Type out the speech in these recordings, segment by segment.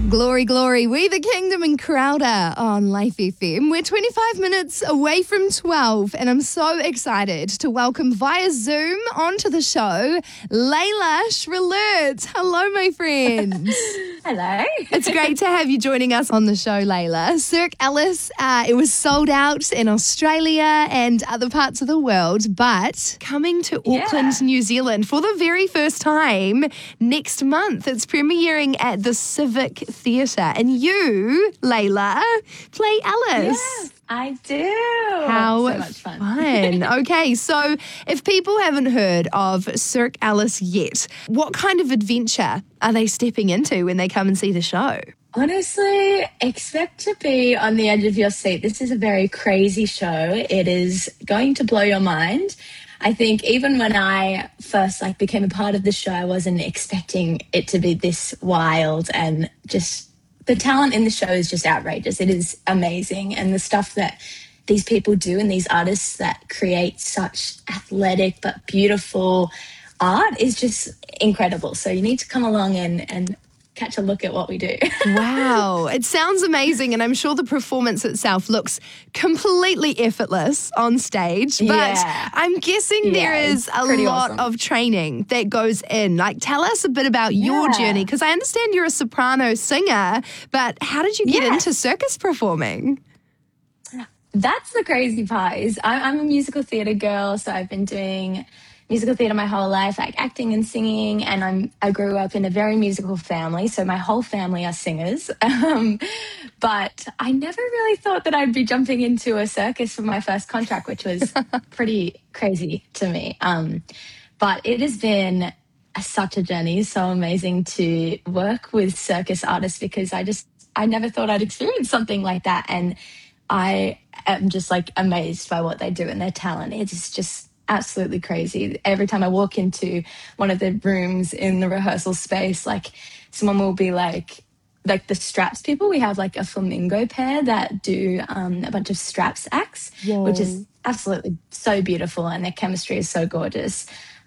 Glory, glory. We the Kingdom and Crowder on Life FM. We're 25 minutes away from 12 and I'm so excited to welcome via Zoom onto the show, Layla Shrelert. Hello, my friends. Hello. It's great to have you joining us on the show, Layla. Cirque Alice, it was sold out in Australia and other parts of the world, but coming to Auckland, New Zealand for the very first time next month. It's premiering at the Civic Theatre. And you, Layla, play Alice. Yes, I do. How so much fun. Okay, so if people haven't heard of Cirque Alice yet, what kind of adventure are they stepping into when they come and see the show? Honestly, expect to be on the edge of your seat. This is a very crazy show. It is going to blow your mind. I think even when I first became a part of the show, I wasn't expecting it to be this wild, and just the talent in the show is just outrageous. It is amazing. And the stuff that these people do and these artists that create such athletic but beautiful art is just incredible. So you need to come along and catch a look at what we do. Wow. It sounds amazing, and I'm sure the performance itself looks completely effortless on stage, but I'm guessing there is a lot of training that goes in. Tell us a bit about your journey, because I understand you're a soprano singer, but how did you get into circus performing? That's the crazy part. I'm a musical theatre girl, so I've been doing musical theatre my whole life, acting and singing, and I grew up in a very musical family, so my whole family are singers. But I never really thought that I'd be jumping into a circus for my first contract, which was pretty crazy to me. But it has been such a journey, so amazing to work with circus artists, because I never thought I'd experience something like that, and I am just amazed by what they do and their talent. It's just absolutely crazy. Every time I walk into one of the rooms in the rehearsal space, someone will be like the straps people. We have a flamingo pair that do a bunch of straps acts, which is absolutely so beautiful, and their chemistry is so gorgeous.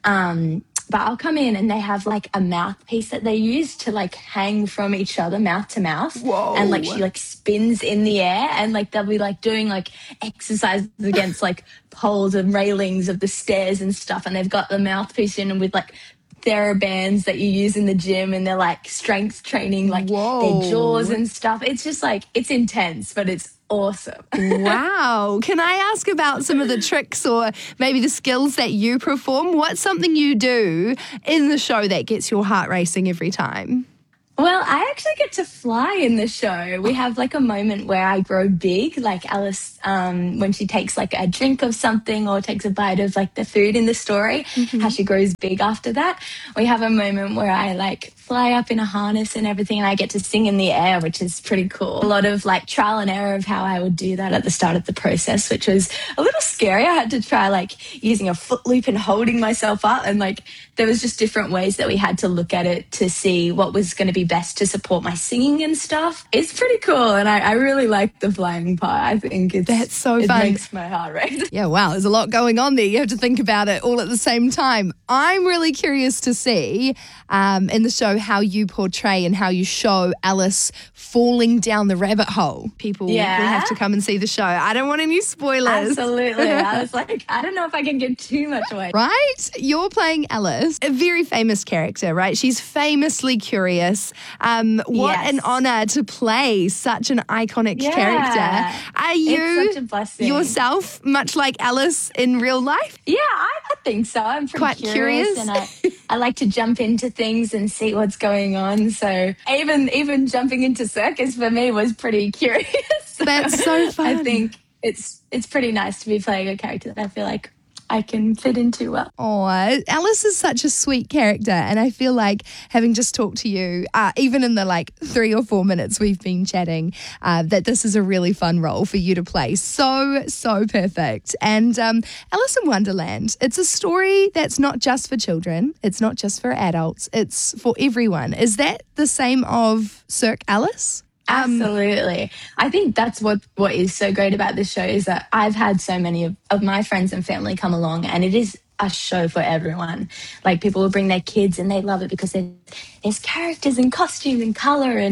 But I'll come in and they have a mouthpiece that they use to hang from each other, mouth to mouth. Whoa. And she spins in the air, and they'll be doing exercises against poles and railings of the stairs and stuff. And they've got the mouthpiece in with TheraBands that you use in the gym, and they're strength training their jaws and stuff. It's just it's intense, but it's awesome. Wow. Can I ask about some of the tricks or maybe the skills that you perform? What's something you do in the show that gets your heart racing every time? Well, I actually get to fly in the show. We have a moment where I grow big, like Alice, when she takes a drink of something or takes a bite of the food in the story, how she grows big after that. We have a moment where I fly up in a harness and everything, and I get to sing in the air, which is pretty cool. A lot of trial and error of how I would do that at the start of the process, which was a little scary. I had to try using a foot loop and holding myself up, and there was just different ways that we had to look at it to see what was going to be best to support my singing and stuff. It's pretty cool, and I really like the flying part. I think that's so fun. It makes my heart race. Yeah, wow, there's a lot going on there. You have to think about it all at the same time. I'm really curious to see in the show how you portray and how you show Alice falling down the rabbit hole. People will have to come and see the show. I don't want any spoilers. Absolutely. I was I don't know if I can give too much away. Right? You're playing Alice, a very famous character, right? She's famously curious. What an honor to play such an iconic character. Are you such a blessing. Yourself much like Alice in real life? Yeah, I think so. I'm pretty quite curious and I like to jump into things and see what's going on. So even jumping into circus for me was pretty curious. That's so fun. I think it's pretty nice to be playing a character that I feel I can fit into well. Oh, Alice is such a sweet character, and I feel having just talked to you, even in the 3 or 4 minutes we've been chatting, that this is a really fun role for you to play. So perfect. And Alice in Wonderland, it's a story that's not just for children, it's not just for adults, it's for everyone. Is that the same of Cirque Alice? Absolutely. I think that's what is so great about this show is that I've had so many of my friends and family come along, and it is a show for everyone. People will bring their kids and they love it because there's characters and costumes and colour and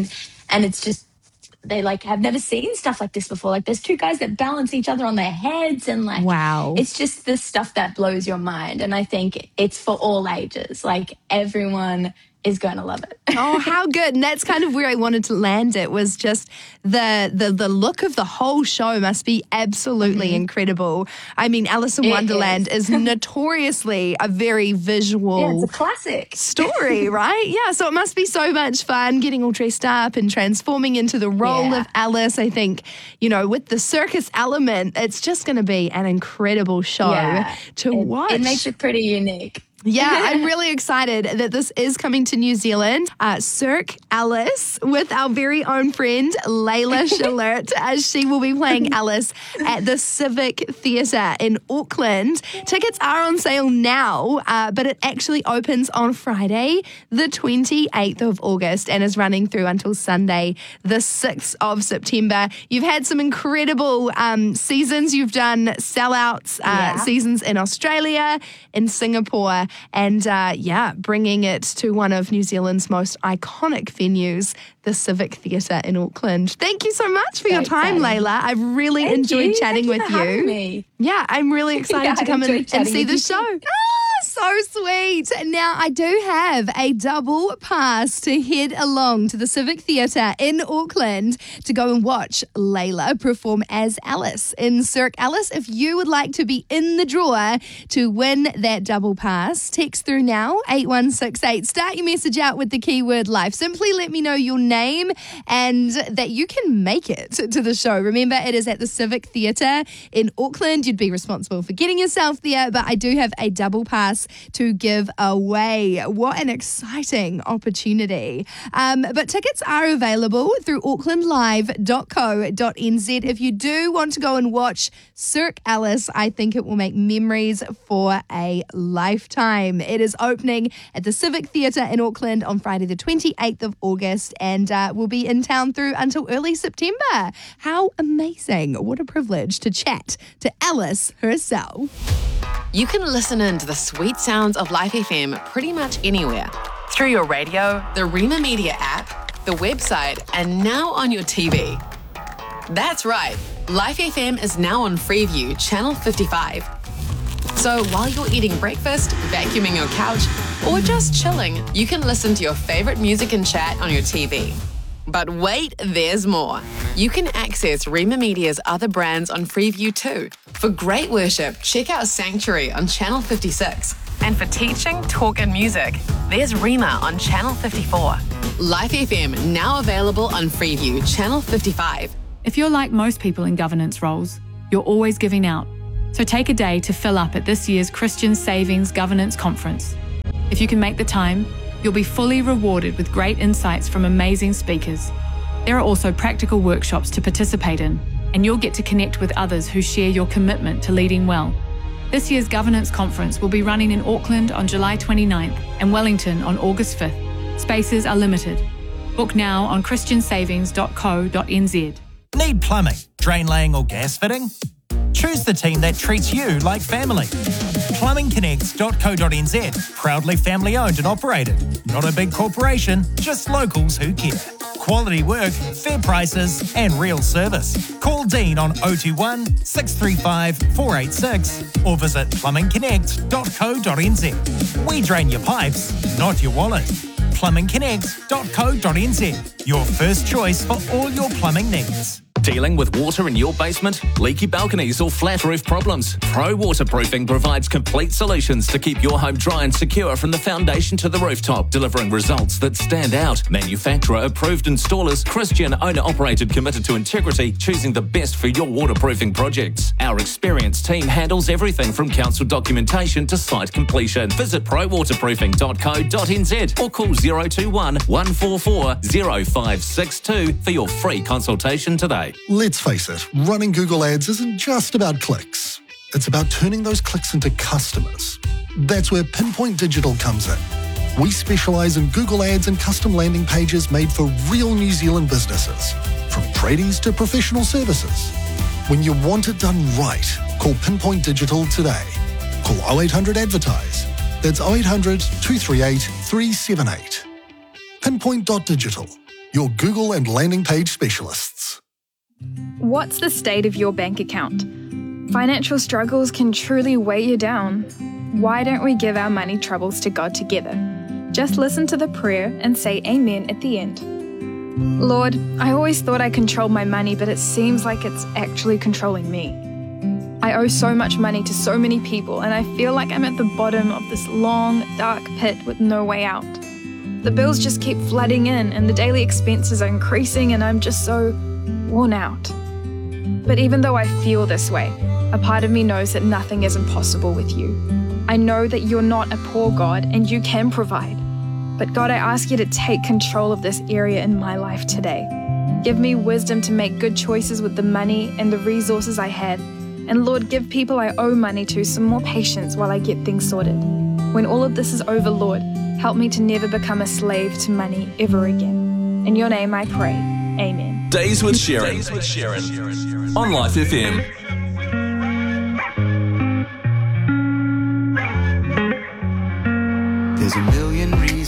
And it's just, they like have never seen stuff like this before. Like there's two guys that balance each other on their heads, and like, Wow. it's just the stuff that blows your mind. And I think it's for all ages. Like everyone is going to love it. Oh, how good. And that's kind of where I wanted to land it, was just the look of the whole show must be absolutely incredible. I mean, Alice in Wonderland is notoriously a very visual Yeah, it's a classic story, right? Yeah, so it must be so much fun getting all dressed up and transforming into the role of Alice. I think, with the circus element, it's just going to be an incredible show to watch. It makes it pretty unique. Yeah, I'm really excited that this is coming to New Zealand. Cirque Alice with our very own friend Layla Shalert, as she will be playing Alice at the Civic Theatre in Auckland. Tickets are on sale now, but it actually opens on Friday, the 28th of August, and is running through until Sunday, the 6th of September. You've had some incredible seasons. You've done sellouts seasons in Australia, in Singapore, and bringing it to one of New Zealand's most iconic venues, the Civic Theatre in Auckland. Thank you so much for your time, Layla. I've really enjoyed chatting with you. Me. Yeah, I'm really excited to come in and see the show. So sweet. Now, I do have a double pass to head along to the Civic Theatre in Auckland to go and watch Layla perform as Alice in Cirque Alice. If you would like to be in the draw to win that double pass, text through now, 8168. Start your message out with the keyword life. Simply let me know your name and that you can make it to the show. Remember, it is at the Civic Theatre in Auckland. You'd be responsible for getting yourself there, but I do have a double pass to give away. What an exciting opportunity. But tickets are available through aucklandlive.co.nz. If you do want to go and watch Cirque Alice, I think it will make memories for a lifetime. It is opening at the Civic Theatre in Auckland on Friday the 28th of August, and will be in town through until early September. How amazing. What a privilege to chat to Alice herself. You can listen in to the sweet sounds of Life FM pretty much anywhere. Through your radio, the Rima Media app, the website, and now on your TV. That's right, Life FM is now on Freeview, Channel 55. So while you're eating breakfast, vacuuming your couch, or just chilling, you can listen to your favourite music and chat on your TV. But wait, there's more. You can access Rima Media's other brands on Freeview too. For great worship, check out Sanctuary on Channel 56. And for teaching, talk and music, there's Rima on Channel 54. Life FM now available on Freeview, Channel 55. If you're like most people in governance roles, you're always giving out. So take a day to fill up at this year's Christian Savings Governance Conference. If you can make the time, you'll be fully rewarded with great insights from amazing speakers. There are also practical workshops to participate in, and you'll get to connect with others who share your commitment to leading well. This year's Governance Conference will be running in Auckland on July 29th and Wellington on August 5th. Spaces are limited. Book now on christiansavings.co.nz. Need plumbing, drain laying or gas fitting? Choose the team that treats you like family. Plumbingconnects.co.nz, proudly family owned and operated. Not a big corporation, just locals who care. Quality work, fair prices and real service. Call Dean on 021 635 486 or visit plumbingconnects.co.nz. We drain your pipes, not your wallet. plumbingconnects.co.nz, your first choice for all your plumbing needs. Dealing with water in your basement, leaky balconies or flat roof problems? Pro Waterproofing provides complete solutions to keep your home dry and secure from the foundation to the rooftop, delivering results that stand out. Manufacturer approved installers, Christian owner operated, committed to integrity, choosing the best for your waterproofing projects. Our experienced team handles everything from council documentation to site completion. Visit prowaterproofing.co.nz or call 021 144 0562 for your free consultation today. Let's face it, running Google Ads isn't just about clicks. It's about turning those clicks into customers. That's where Pinpoint Digital comes in. We specialise in Google Ads and custom landing pages made for real New Zealand businesses, from tradies to professional services. When you want it done right, call Pinpoint Digital today. Call 0800 Advertise. That's 0800 238 378. Pinpoint.digital. your Google and landing page specialists. What's the state of your bank account? Financial struggles can truly weigh you down. Why don't we give our money troubles to God together? Just listen to the prayer and say amen at the end. Lord, I always thought I controlled my money, but it seems like it's actually controlling me. I owe so much money to so many people, and I feel like I'm at the bottom of this long, dark pit with no way out. The bills just keep flooding in, and the daily expenses are increasing, and I'm just so worn out. But even though I feel this way, a part of me knows that nothing is impossible with you. I know that you're not a poor God, and you can provide. But God, I ask you to take control of this area in my life today. Give me wisdom to make good choices with the money and the resources I have. And Lord, give people I owe money to some more patience while I get things sorted. When all of this is over, Lord, help me to never become a slave to money ever again. In your name I pray. Amen. Days with Sharon on Life FM. There's a million reasons